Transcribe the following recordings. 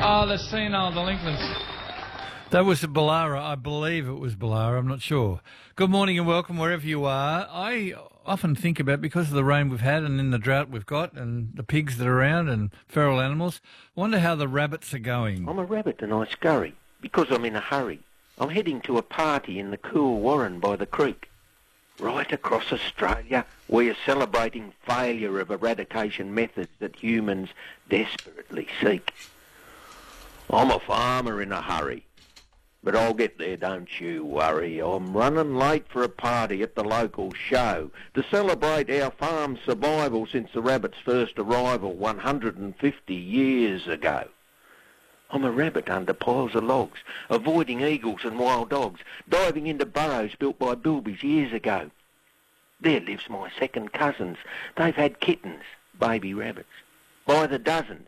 Oh, the senile delinquents. That was Ballara. I believe it was Ballara. I'm not sure. Good morning and welcome wherever you are. I often think about, because of the rain we've had and in the drought we've got and the pigs that are around and feral animals, wonder how the rabbits are going. I'm a rabbit and I scurry because I'm in a hurry. I'm heading to a party in the cool warren by the creek. Right across Australia, we are celebrating failure of eradication methods that humans desperately seek. I'm a farmer in a hurry, but I'll get there, don't you worry. I'm running late for a party at the local show to celebrate our farm's survival since the rabbit's first arrival 150 years ago. I'm a rabbit under piles of logs, avoiding eagles and wild dogs, diving into burrows built by bilbies years ago. There lives my second cousins. They've had kittens, baby rabbits, by the dozens.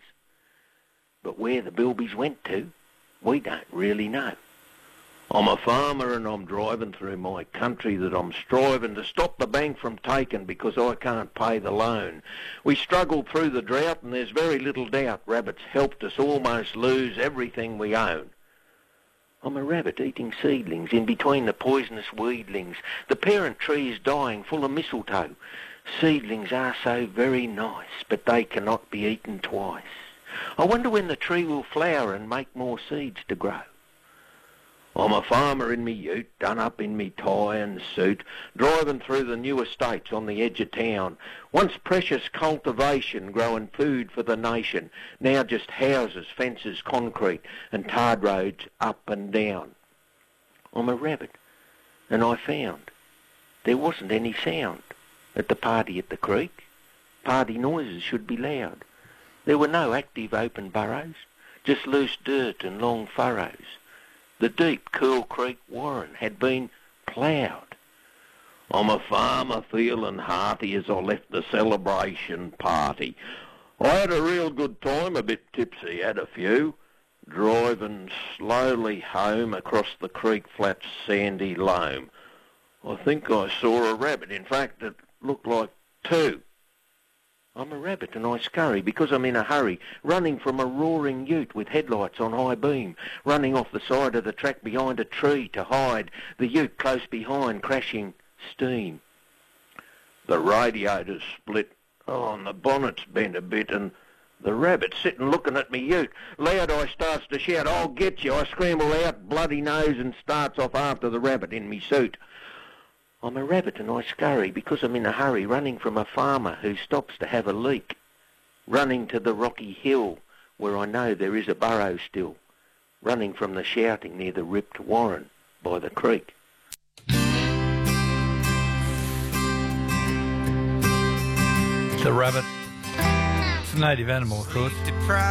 But where the bilbies went to, we don't really know. I'm a farmer and I'm driving through my country that I'm striving to stop the bank from taking because I can't pay the loan. We struggled through the drought and there's very little doubt rabbits helped us almost lose everything we own. I'm a rabbit eating seedlings in between the poisonous weedlings. The parent tree is dying full of mistletoe. Seedlings are so very nice, but they cannot be eaten twice. I wonder when the tree will flower and make more seeds to grow. I'm a farmer in me ute, done up in me tie and suit, driving through the new estates on the edge of town. Once precious cultivation, growing food for the nation, now just houses, fences, concrete, and tarred roads up and down. I'm a rabbit, and I found there wasn't any sound at the party at the creek. Party noises should be loud. There were no active open burrows, just loose dirt and long furrows. The deep, cool creek warren had been ploughed. I'm a farmer feeling hearty as I left the celebration party. I had a real good time, a bit tipsy, had a few, driving slowly home across the creek flat's sandy loam. I think I saw a rabbit. In fact, it looked like two. I'm a rabbit and I scurry because I'm in a hurry, running from a roaring ute with headlights on high beam, running off the side of the track behind a tree to hide, the ute close behind crashing steam. The radiator's split, and the bonnet's bent a bit, and the rabbit's sitting looking at me ute. Loud I starts to shout, "I'll get you." I scramble out, bloody nose, and starts off after the rabbit in me suit. I'm a rabbit and I scurry because I'm in a hurry, running from a farmer who stops to have a leak, running to the rocky hill where I know there is a burrow still, running from the shouting near the ripped warren by the creek. The rabbit. It's a native animal, of course.